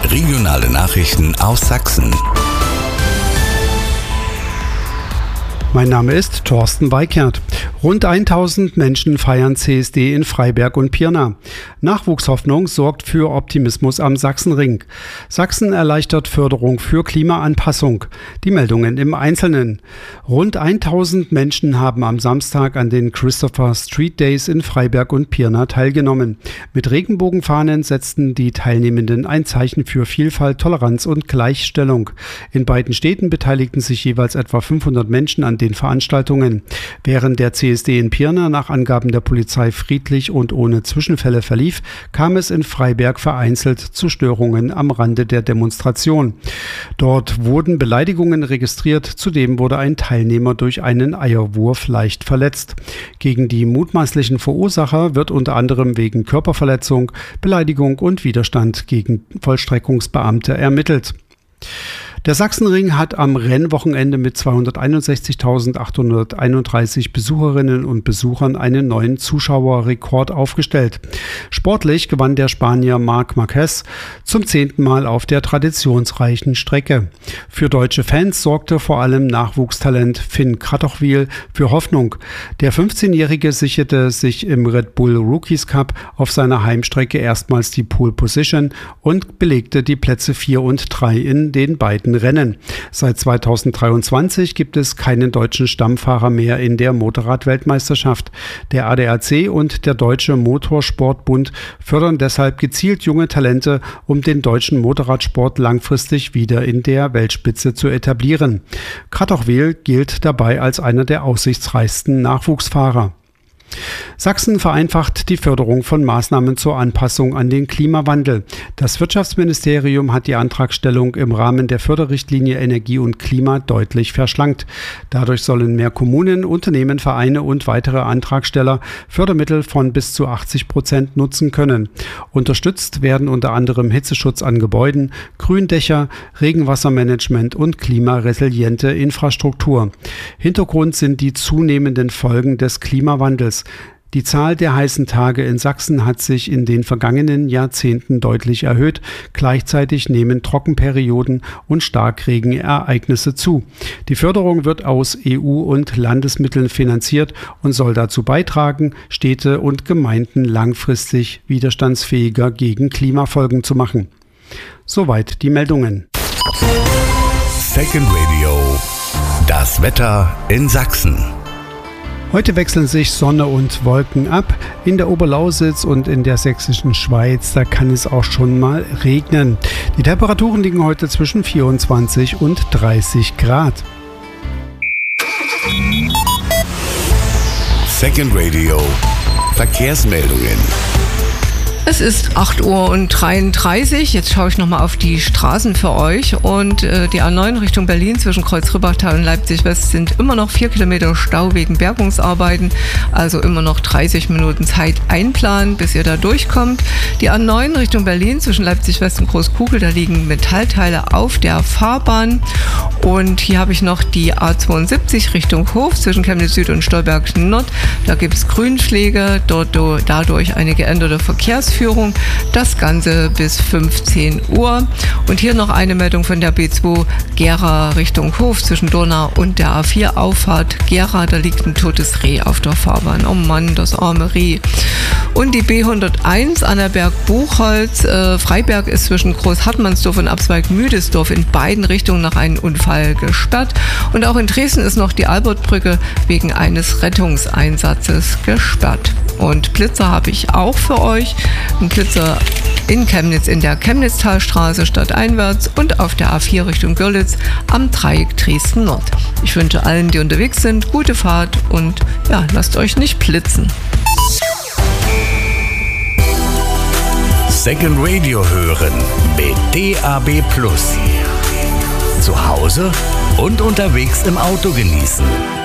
Regionale Nachrichten aus Sachsen. Mein Name ist Thorsten Weikert. Rund 1000 Menschen feiern CSD in Freiberg und Pirna. Nachwuchshoffnung sorgt für Optimismus am Sachsenring. Sachsen erleichtert Förderung für Klimaanpassung. Die Meldungen im Einzelnen. Rund 1000 Menschen haben am Samstag an den Christopher Street Days in Freiberg und Pirna teilgenommen. Mit Regenbogenfahnen setzten die Teilnehmenden ein Zeichen für Vielfalt, Toleranz und Gleichstellung. In beiden Städten beteiligten sich jeweils etwa 500 Menschen an den Veranstaltungen. Während der CSD in Pirna nach Angaben der Polizei friedlich und ohne Zwischenfälle verlief, kam es in Freiberg vereinzelt zu Störungen am Rande der Demonstration. Dort wurden Beleidigungen registriert, zudem wurde ein Teilnehmer durch einen Eierwurf leicht verletzt. Gegen die mutmaßlichen Verursacher wird unter anderem wegen Körperverletzung, Beleidigung und Widerstand gegen Vollstreckungsbeamte ermittelt. Der Sachsenring hat am Rennwochenende mit 261.831 Besucherinnen und Besuchern einen neuen Zuschauerrekord aufgestellt. Sportlich gewann der Spanier Marc Marquez zum 10. Mal auf der traditionsreichen Strecke. Für deutsche Fans sorgte vor allem Nachwuchstalent Finn Kratochwil für Hoffnung. Der 15-Jährige sicherte sich im Red Bull Rookies Cup auf seiner Heimstrecke erstmals die Pole Position und belegte die Plätze 4 und 3 in den beiden Rennen. Seit 2023 gibt es keinen deutschen Stammfahrer mehr in der Motorrad-Weltmeisterschaft. Der ADAC und der Deutsche Motorsportbund fördern deshalb gezielt junge Talente, um den deutschen Motorradsport langfristig wieder in der Weltspitze zu etablieren. Kratochwil gilt dabei als einer der aussichtsreichsten Nachwuchsfahrer. Sachsen vereinfacht die Förderung von Maßnahmen zur Anpassung an den Klimawandel. Das Wirtschaftsministerium hat die Antragstellung im Rahmen der Förderrichtlinie Energie und Klima deutlich verschlankt. Dadurch sollen mehr Kommunen, Unternehmen, Vereine und weitere Antragsteller Fördermittel von bis zu 80% nutzen können. Unterstützt werden unter anderem Hitzeschutz an Gebäuden, Gründächer, Regenwassermanagement und klimaresiliente Infrastruktur. Hintergrund sind die zunehmenden Folgen des Klimawandels. Die Zahl der heißen Tage in Sachsen hat sich in den vergangenen Jahrzehnten deutlich erhöht. Gleichzeitig nehmen Trockenperioden und Starkregenereignisse zu. Die Förderung wird aus EU- und Landesmitteln finanziert und soll dazu beitragen, Städte und Gemeinden langfristig widerstandsfähiger gegen Klimafolgen zu machen. Soweit die Meldungen. Second Radio. Das Wetter in Sachsen. Heute wechseln sich Sonne und Wolken ab. In der Oberlausitz und in der sächsischen Schweiz, da kann es auch schon mal regnen. Die Temperaturen liegen heute zwischen 24 und 30 Grad. Second Radio. Verkehrsmeldungen. Es ist 8:33 Uhr. Jetzt schaue ich nochmal auf die Straßen für euch. Und die A9 Richtung Berlin zwischen Kreuz-Ribbachtal und Leipzig-West sind immer noch 4 Kilometer Stau wegen Bergungsarbeiten. Also immer noch 30 Minuten Zeit einplanen, bis ihr da durchkommt. Die A9 Richtung Berlin zwischen Leipzig-West und Großkugel, da liegen Metallteile auf der Fahrbahn. Und hier habe ich noch die A72 Richtung Hof zwischen Chemnitz Süd und Stolberg Nord. Da gibt es Grünschläge, dadurch eine geänderte Verkehrsführung. Das Ganze bis 15 Uhr. Und hier noch eine Meldung von der B2 Gera Richtung Hof zwischen Donau und der A4 Auffahrt Gera. Da liegt ein totes Reh auf der Fahrbahn. Oh Mann, das arme Reh. Und die B101 Annaberg-Buchholz. Freiberg ist zwischen Großhartmannsdorf und Abzweig-Müdesdorf in beiden Richtungen nach einem Unfall gesperrt. Und auch in Dresden ist noch die Albertbrücke wegen eines Rettungseinsatzes gesperrt. Und Blitzer habe ich auch für euch. Ein Blitzer in Chemnitz in der Chemnitztalstraße stadteinwärts und auf der A4 Richtung Görlitz am Dreieck Dresden Nord. Ich wünsche allen, die unterwegs sind, gute Fahrt und ja, lasst euch nicht blitzen. Second Radio hören mit DAB+. Zu Hause und unterwegs im Auto genießen.